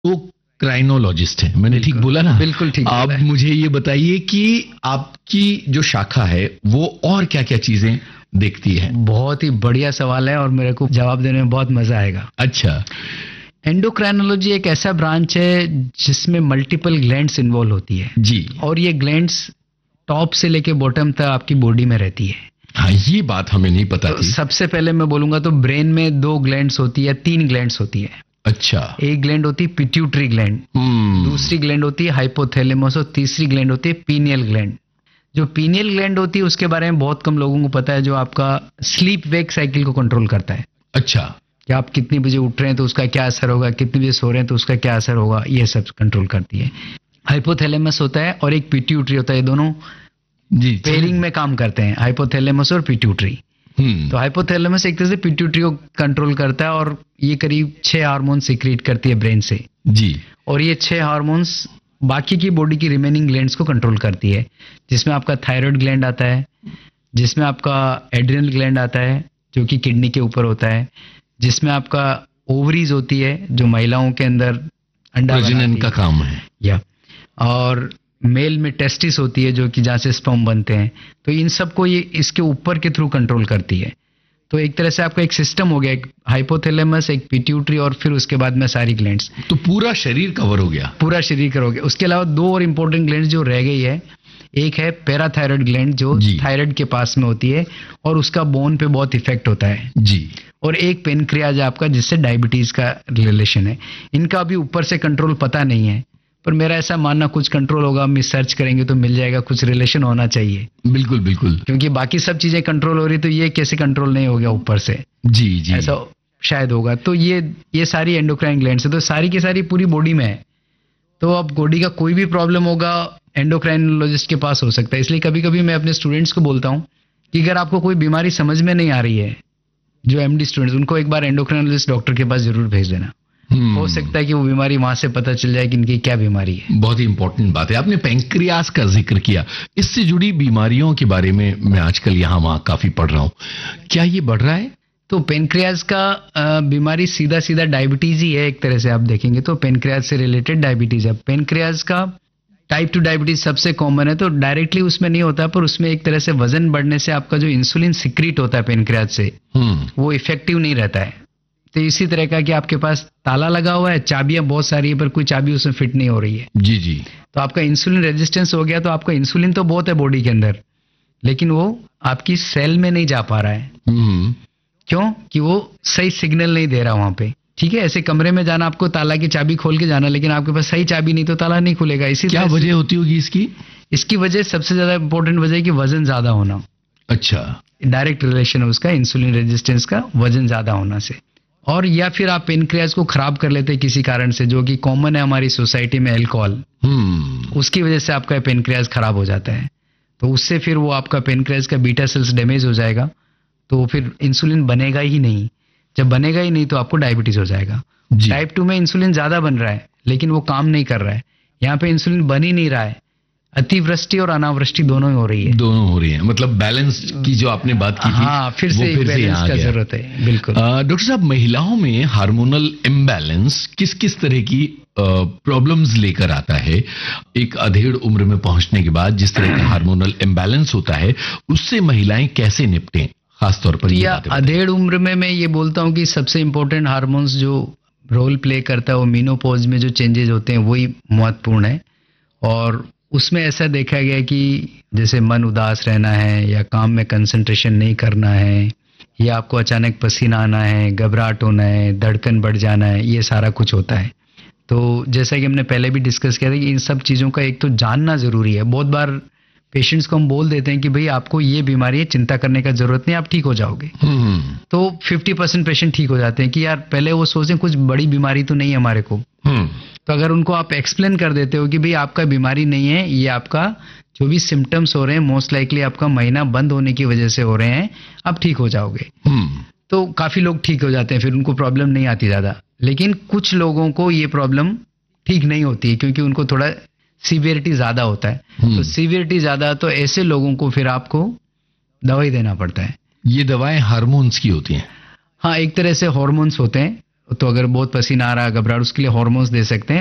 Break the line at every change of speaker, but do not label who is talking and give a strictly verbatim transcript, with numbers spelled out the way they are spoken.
वो क्राइनोलॉजिस्ट है, मैंने ठीक बोला ना?
बिल्कुल ठीक।
आप मुझे ये बताइए कि आपकी जो शाखा है वो और क्या क्या चीजें देखती है?
बहुत ही बढ़िया सवाल है और मेरे को जवाब देने में बहुत मजा आएगा।
अच्छा।
एंडोक्राइनोलॉजी एक ऐसा ब्रांच है जिसमें मल्टीपल ग्लैंड्स इन्वॉल्व होती है
जी,
और ये ग्लैंड्स टॉप से लेके बॉटम तक आपकी बॉडी में रहती है।
हाँ, ये बात हमें नहीं पता
तो
थी।
सबसे पहले मैं बोलूंगा तो ब्रेन में दो ग्लैंड्स होती है, तीन ग्लैंड्स होती है।
अच्छा।
एक ग्लैंड होती है पिट्यूटरी ग्लैंड, दूसरी ग्लैंड होती है हाइपोथैलेमस और तीसरी ग्लैंड होती है पीनियल ग्लैंड। जो पीनियल ग्लैंड होती है उसके बारे में बहुत कम लोगों को पता है, जो आपका स्लीप वेक साइकिल को कंट्रोल करता है।
अच्छा।
कि आप कितनी बजे उठ रहे हैं तो उसका क्या असर होगा, कितनी बजे सो रहे हैं तो उसका क्या असर होगा, ये सब कंट्रोल करती है। हाइपोथैलेमस होता है और एक पिट्यूटरी होता है, दोनों
जी
पेयरिंग में काम करते हैं, हाइपोथैलेमस और पिट्यूटरी। तो हाइपोथैलेमस एक तरह से पिट्यूटरी को कंट्रोल करता है और ये करीब छह हार्मोन सीक्रेट करती है ब्रेन से
जी, और
ये छह हार्मोन्स बाकी की बॉडी की रिमेनिंग ग्लैंड्स को कंट्रोल करती है, जिसमें आपका थायराइड ग्लैंड आता है, जिसमें आपका एड्रिनल ग्लैंड आता है जो कि किडनी के ऊपर होता है, जिसमें आपका ओवरीज होती है जो महिलाओं के अंदर अंडा
प्रजनन का काम है,
या और मेल में टेस्टिस होती है जो कि जहाँ से स्पर्म बनते हैं। तो इन सबको ये इसके ऊपर के थ्रू कंट्रोल करती है। तो एक तरह से आपका एक सिस्टम हो गया, एक हाइपोथैलेमस, एक पिट्यूटरी और फिर उसके बाद में सारी ग्लैंड्स।
तो पूरा शरीर कवर हो गया।
पूरा शरीर कवर हो गया। उसके अलावा दो और इम्पोर्टेंट ग्लैंड्स जो रह गई है, एक है पैराथायराइड ग्लैंड जो थायराइड के पास में होती है और उसका बोन पे बहुत इफेक्ट होता है
जी,
और एक पेनक्रियाज है आपका जिससे डायबिटीज का रिलेशन है। इनका अभी ऊपर से कंट्रोल पता नहीं है, पर मेरा ऐसा मानना कुछ कंट्रोल होगा, हम सर्च करेंगे तो मिल जाएगा, कुछ रिलेशन होना चाहिए।
बिल्कुल बिल्कुल,
क्योंकि बाकी सब चीजें कंट्रोल हो रही तो ये कैसे कंट्रोल नहीं हो गया ऊपर से?
जी जी,
ऐसा शायद होगा। तो ये ये सारी एंडोक्राइन ग्लैंड्स है, तो सारी की सारी पूरी बॉडी में है। तो अब बॉडी का कोई भी प्रॉब्लम होगा एंडोक्राइनोलॉजिस्ट के पास हो सकता है। इसलिए कभी कभी मैं अपने स्टूडेंट्स को बोलता हूँ कि अगर आपको कोई बीमारी समझ में नहीं आ रही है, जो एमडी स्टूडेंट्स, उनको एक बार एंडोक्राइनोलॉजिस्ट डॉक्टर के पास जरूर भेज देना। हो सकता है कि वो बीमारी वहां से पता चल जाए कि इनकी क्या बीमारी है।
बहुत ही इंपॉर्टेंट बात है, आपने पैंक्रियास का जिक्र किया। इससे जुड़ी बीमारियों के बारे में मैं आजकल यहाँ वहाँ काफी पढ़ रहा हूँ, क्या ये बढ़ रहा है?
तो पेनक्रियाज का बीमारी सीधा सीधा डायबिटीज ही है। एक तरह से आप देखेंगे तो पेनक्रियाज से रिलेटेड डायबिटीज है। पेनक्रियाज का टाइप टू डायबिटीज सबसे कॉमन है, तो डायरेक्टली उसमें नहीं होता, पर उसमें एक तरह से वजन बढ़ने से आपका जो इंसुलिन सिक्रीट होता है पेनक्रियाज से, वो इफेक्टिव नहीं रहता है। तो इसी तरह का कि आपके पास ताला लगा हुआ है, चाबियां बहुत सारी है, पर कोई चाबी उसमें फिट नहीं हो रही है।
जी जी,
तो आपका इंसुलिन रेजिस्टेंस हो गया, तो आपका इंसुलिन तो बहुत है बॉडी के अंदर, लेकिन वो आपकी सेल में नहीं जा पा रहा है। क्यों? कि वो सही सिग्नल नहीं दे रहा वहां पे। ठीक है, ऐसे कमरे में जाना, आपको ताला की चाबी खोल के जाना, लेकिन आपके पास सही चाबी नहीं तो ताला नहीं खुलेगा। इसी
क्या वजह होती होगी इसकी?
इसकी वजह सबसे ज्यादा इंपॉर्टेंट वजह है कि वजन ज्यादा होना।
अच्छा,
डायरेक्ट रिलेशन है उसका इंसुलिन रेजिस्टेंस का वजन ज्यादा होना से। और या फिर आप पेनक्रियाज को खराब कर लेते हैं किसी कारण से, जो कि कॉमन है हमारी सोसाइटी में, अल्कोहल, उसकी वजह से आपका पेनक्रियाज खराब हो जाता है। तो उससे फिर वो आपका पेनक्रियाज का बीटा सेल्स डैमेज हो जाएगा, तो फिर इंसुलिन बनेगा ही नहीं। जब बनेगा ही नहीं तो आपको डायबिटीज हो जाएगा। टाइप टू में इंसुलिन ज्यादा बन रहा है लेकिन वो काम नहीं कर रहा है। यहाँ पे इंसुलिन बन ही नहीं रहा है, अतिवृष्टि और अनावृष्टि दोनों ही हो रही है।
दोनों हो रही है, मतलब बैलेंस की जो आपने बात की थी,
हाँ, फिर से
फिर
बैलेंस का जरूरत है। बिल्कुल
डॉक्टर साहब, महिलाओं में हार्मोनल इम्बैलेंस किस किस तरह की प्रॉब्लम्स लेकर आता है? एक अधेड़ उम्र में पहुंचने के बाद जिस तरह का हार्मोनल इम्बैलेंस होता है, उससे महिलाएं कैसे निपटें? खासतौर पर
या अधेड़ उम्र में मैं ये बोलता हूँ कि सबसे इम्पोर्टेंट हार्मोन्स जो रोल प्ले करता है वो मीनोपॉज में जो चेंजेस होते हैं वही महत्वपूर्ण है। और उसमें ऐसा देखा गया कि जैसे मन उदास रहना है, या काम में कंसंट्रेशन नहीं करना है, या आपको अचानक पसीना आना है, घबराहट होना है, धड़कन बढ़ जाना है, ये सारा कुछ होता है। तो जैसा कि हमने पहले भी डिस्कस किया था कि इन सब चीज़ों का एक तो जानना ज़रूरी है। बहुत बार पेशेंट्स को हम बोल देते हैं कि भाई आपको ये बीमारी है, चिंता करने का जरूरत नहीं, आप ठीक हो जाओगे। तो पचास परसेंट पेशेंट ठीक हो जाते हैं कि यार पहले वो सोचें कुछ बड़ी बीमारी तो नहीं है हमारे को। तो अगर उनको आप एक्सप्लेन कर देते हो कि भाई आपका बीमारी नहीं है, ये आपका जो भी सिम्टम्स हो रहे हैं मोस्ट लाइकली आपका महीना बंद होने की वजह से हो रहे हैं, आप ठीक हो जाओगे, तो काफी लोग ठीक हो जाते हैं, फिर उनको प्रॉब्लम नहीं आती ज्यादा। लेकिन कुछ लोगों को ये प्रॉब्लम ठीक नहीं होती है क्योंकि उनको थोड़ा सीवियरिटी ज्यादा होता है। तो सीवियरिटी ज्यादा, तो ऐसे लोगों को फिर आपको दवाई देना पड़ता है।
ये दवाएं हार्मोन्स की होती हैं?
हाँ, एक तरह से हार्मोन्स होते हैं, तो अगर बहुत पसीना आ रहा है, घबराहट, उसके लिए हार्मोन्स दे सकते हैं।